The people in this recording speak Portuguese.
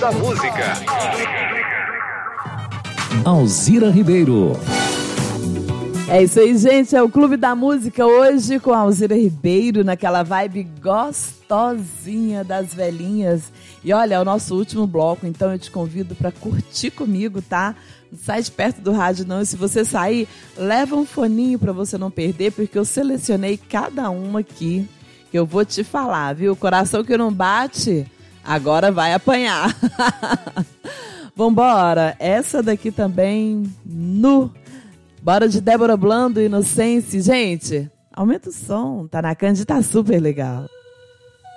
da Música. Alzira Ribeiro. É isso aí, gente, é o Clube da Música hoje com a Alzira Ribeiro, naquela vibe gostosinha das velhinhas. E olha, é o nosso último bloco, então eu te convido para curtir comigo, tá? Não sai de perto do rádio não, e se você sair, leva um foninho para você não perder, porque eu selecionei cada uma aqui, que eu vou te falar, viu? O coração que não bate, agora vai apanhar. Vambora, essa daqui também, Bora de Débora Blando, Inocência. Gente, aumenta o som, tá na Cândido, tá super legal.